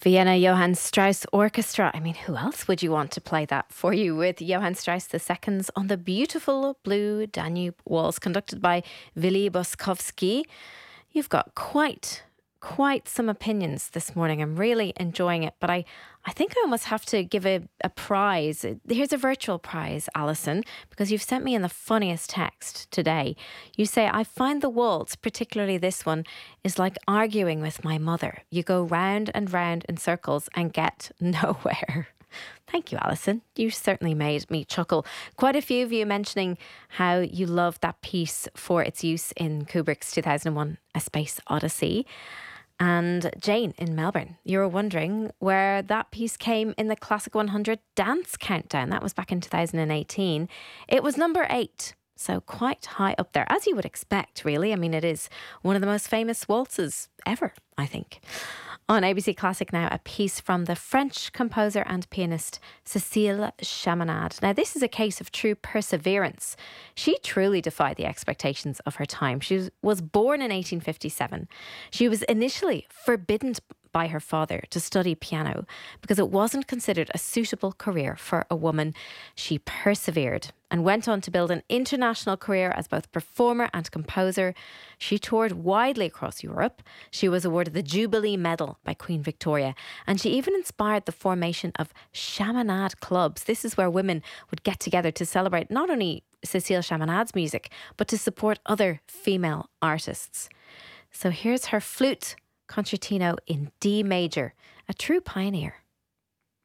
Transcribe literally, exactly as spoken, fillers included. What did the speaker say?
Vienna Johann Strauss Orchestra. I mean, who else would you want to play that for you with Johann Strauss the Second's On the Beautiful Blue Danube Waltz, conducted by Willy Boskowski. You've got quite, quite some opinions this morning. I'm really enjoying it, but I, I think I almost have to give a, a prize. Here's a virtual prize, Alison, because you've sent me in the funniest text today. You say, I find the waltz, particularly this one, is like arguing with my mother. You go round and round in circles and get nowhere. Thank you, Alison. You certainly made me chuckle. Quite a few of you mentioning how you love that piece for its use in Kubrick's two thousand one A Space Odyssey. And Jane in Melbourne, you were wondering where that piece came in the Classic one hundred Dance Countdown. That was back in two thousand eighteen. It was number eight, so quite high up there, as you would expect, really. I mean, it is one of the most famous waltzes ever, I think. On A B C Classic now, a piece from the French composer and pianist Cécile Chaminade. Now, this is a case of true perseverance. She truly defied the expectations of her time. She was born in eighteen fifty-seven. She was initially forbidden by her father to study piano because it wasn't considered a suitable career for a woman. She persevered and went on to build an international career as both performer and composer. She toured widely across Europe. She was awarded the Jubilee Medal by Queen Victoria, and she even inspired the formation of Chaminade clubs. This is where women would get together to celebrate not only Cécile Chaminade's music, but to support other female artists. So here's her flute concertino in D major, a true pioneer.